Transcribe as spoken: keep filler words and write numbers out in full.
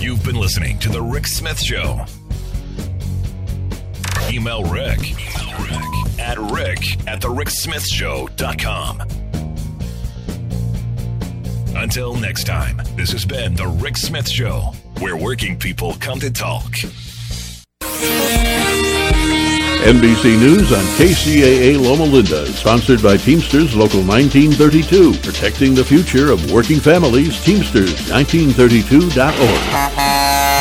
You've been listening to The Rick Smith Show. Email Rick, Email Rick at rick at the rick smith show dot com. Until next time, this has been The Rick Smith Show, where working people come to talk. N B C News on K C A A Loma Linda, sponsored by Teamsters Local nineteen thirty-two, protecting the future of working families. Teamsters nineteen thirty-two dot org.